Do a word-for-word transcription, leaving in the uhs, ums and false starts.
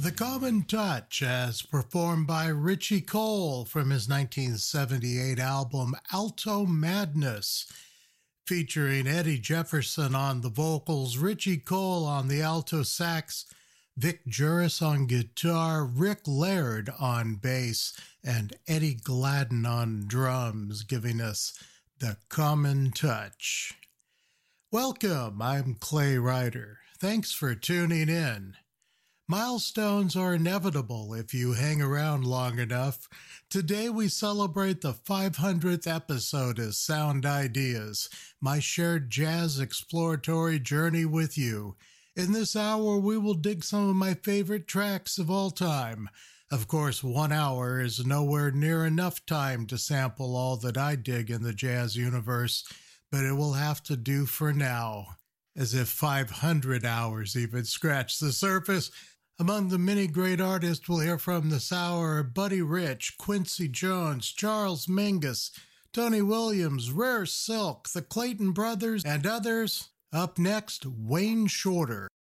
The Common Touch, as performed by Richie Cole from his nineteen seventy-eight album Alto Madness, featuring Eddie Jefferson on the vocals, Richie Cole on the alto sax, Vic Juris on guitar, Rick Laird on bass, and Eddie Gladden on drums, giving us The Common Touch. Welcome, I'm Clay Ryder. Thanks for tuning in. Milestones are inevitable if you hang around long enough. Today we celebrate the five hundredth episode of Sound Ideas, my shared jazz exploratory journey with you. In this hour, we will dig some of my favorite tracks of all time. Of course, one hour is nowhere near enough time to sample all that I dig in the jazz universe, but it will have to do for now. As if five hundred hours even scratch the surface. Among the many great artists we'll hear from this hour are Buddy Rich, Quincy Jones, Charles Mingus, Tony Williams, Rare Silk, the Clayton Brothers, and others. Up next, Wayne Shorter.